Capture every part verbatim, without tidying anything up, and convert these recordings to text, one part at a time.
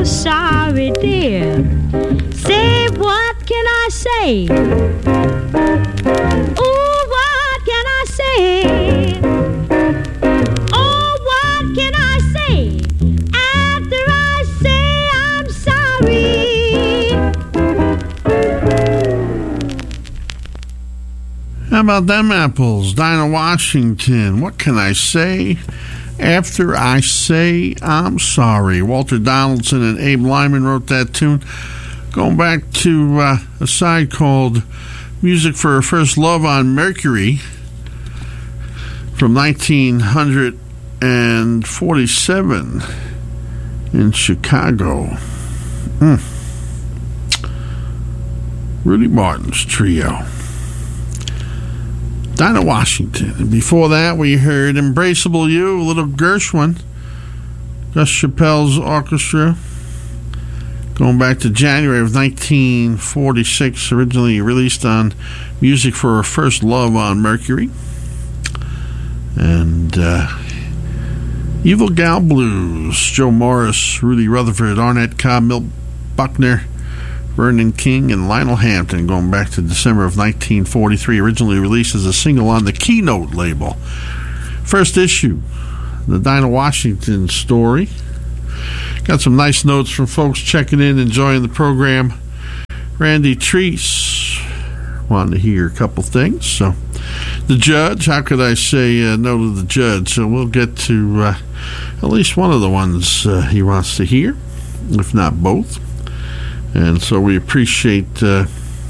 so sorry, dear. Say, what can I say? Oh, what can I say? Oh, what can I say after I say I'm sorry? How about them apples? Dinah Washington. What can I say after I say I'm sorry? Walter Donaldson and Abe Lyman wrote that tune. Going back to uh, a side called Music for Her First Love on Mercury from nineteen forty-seven in Chicago. Mm. Rudy Martin's trio. Dinah Washington. And before that, we heard Embraceable You, a little Gershwin, Gus Chappelle's orchestra. Going back to January of nineteen forty-six, originally released on Music for Her First Love on Mercury. And uh, Evil Gal Blues, Joe Morris, Rudy Rutherford, Arnett Cobb, Milt Buckner, Vernon King, and Lionel Hampton, going back to December of nineteen forty-three, originally released as a single on the Keynote label. First issue, the Dinah Washington story. Got some nice notes from folks checking in, enjoying the program. Randy Treese wanted to hear a couple things. So, the judge, how could I say uh, no to the judge? So we'll get to uh, at least one of the ones uh, he wants to hear, if not both. And so we appreciate uh,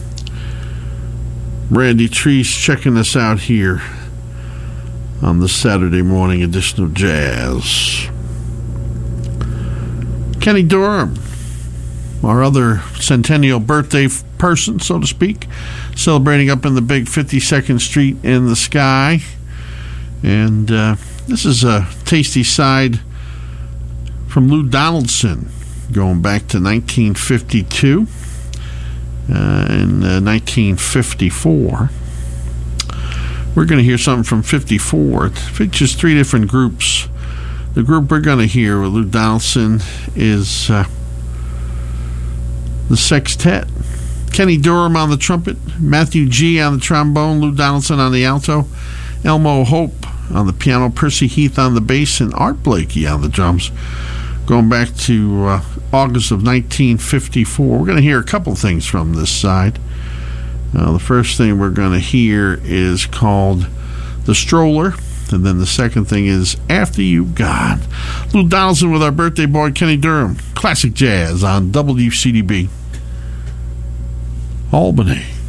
Randy Treese checking us out here on the Saturday morning edition of Jazz. Kenny Dorham, our other centennial birthday person, so to speak, celebrating up in the big fifty-second Street in the Sky. And uh, this is a tasty side from Lou Donaldson, going back to nineteen fifty-two uh, and uh, nineteen fifty-four. We're going to hear something from fifty-four. It features three different groups. The group we're going to hear with Lou Donaldson is uh, the Sextet. Kenny Dorham on the trumpet, Matthew G. on the trombone, Lou Donaldson on the alto, Elmo Hope on the piano, Percy Heath on the bass, and Art Blakey on the drums. Going back to uh, August of nineteen fifty-four. We're going to hear a couple things from this side. Uh, the first thing we're going to hear is called The Stroller, and then the second thing is After You've Gone. Lou Donaldson with our birthday boy, Kenny Dorham. Classic Jazz on W C D B. Albany.